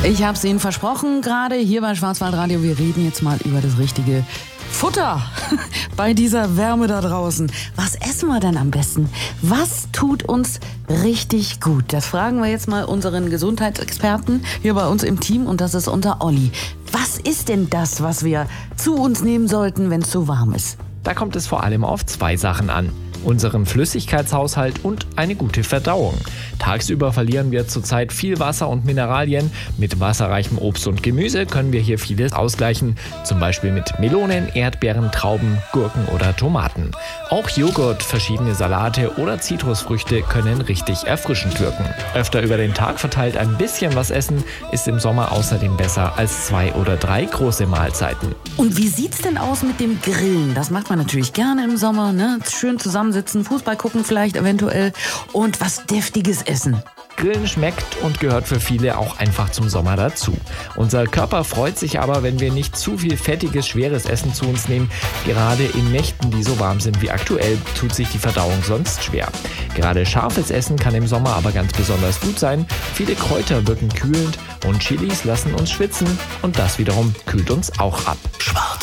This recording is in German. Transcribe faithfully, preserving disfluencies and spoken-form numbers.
Ich habe es Ihnen versprochen, gerade hier bei Schwarzwaldradio. Wir reden jetzt mal über das richtige Futter bei dieser Wärme da draußen. Was essen wir denn am besten? Was tut uns richtig gut? Das fragen wir jetzt mal unseren Gesundheitsexperten hier bei uns im Team, und das ist unser Olli. Was ist denn das, was wir zu uns nehmen sollten, wenn es zu warm ist? Da kommt es vor allem auf zwei Sachen an: unseren Flüssigkeitshaushalt und eine gute Verdauung. Tagsüber verlieren wir zurzeit viel Wasser und Mineralien. Mit wasserreichem Obst und Gemüse können wir hier vieles ausgleichen. Zum Beispiel mit Melonen, Erdbeeren, Trauben, Gurken oder Tomaten. Auch Joghurt, verschiedene Salate oder Zitrusfrüchte können richtig erfrischend wirken. Öfter über den Tag verteilt ein bisschen was essen ist im Sommer außerdem besser als zwei oder drei große Mahlzeiten. Und wie sieht's denn aus mit dem Grillen? Das macht man natürlich gerne im Sommer, ne? Schön zusammensitzen, Fußball gucken vielleicht eventuell und was Deftiges essen. Grillen schmeckt und gehört für viele auch einfach zum Sommer dazu. Unser Körper freut sich aber, wenn wir nicht zu viel fettiges, schweres Essen zu uns nehmen. Gerade in Nächten, die so warm sind wie aktuell, tut sich die Verdauung sonst schwer. Gerade scharfes Essen kann im Sommer aber ganz besonders gut sein. Viele Kräuter wirken kühlend und Chilis lassen uns schwitzen und das wiederum kühlt uns auch ab. Schwarz